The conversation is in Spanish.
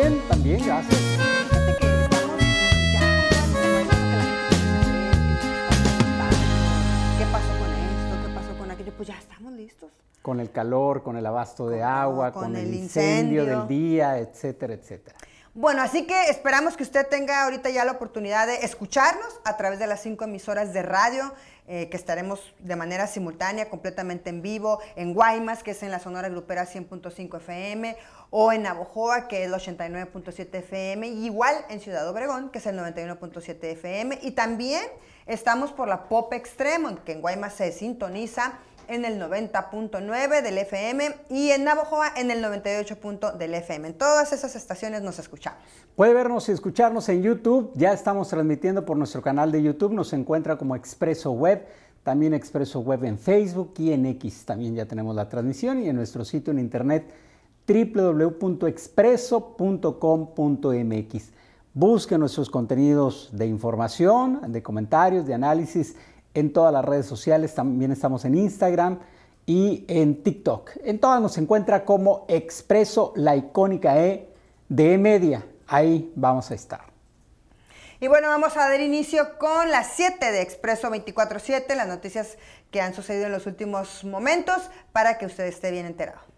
bien, gracias. Fíjate que estamos ¿qué pasó con esto? ¿Qué pasó con aquello? Pues ya estamos listos. Con el calor, con el abasto de agua, con el incendio del día, etcétera, etcétera. Bueno, así que esperamos que usted tenga ahorita ya la oportunidad de escucharnos a través de las 5 emisoras de radio, que estaremos de manera simultánea, completamente en vivo, en Guaymas, que es en la Sonora Grupera 100.5 FM, o en Navojoa, que es el 89.7 FM, y igual en Ciudad Obregón, que es el 91.7 FM, y también estamos por la Pop Extremo, que en Guaymas se sintoniza en el 90.9 del FM y en Navojoa en el 98. Del FM. En todas esas estaciones nos escuchamos. Puede vernos y escucharnos en YouTube. Ya estamos transmitiendo por nuestro canal de YouTube. Nos encuentra como Expreso Web. También Expreso Web en Facebook y en X. También ya tenemos la transmisión y en nuestro sitio en internet www.expreso.com.mx. Busque nuestros contenidos de información, de comentarios, de análisis en todas las redes sociales. También estamos en Instagram y en TikTok. En todas nos encuentra como Expreso, la icónica E de E-Media. Ahí vamos a estar. Y bueno, vamos a dar inicio con las 7 de Expreso 24/7, las noticias que han sucedido en los últimos momentos para que usted esté bien enterado.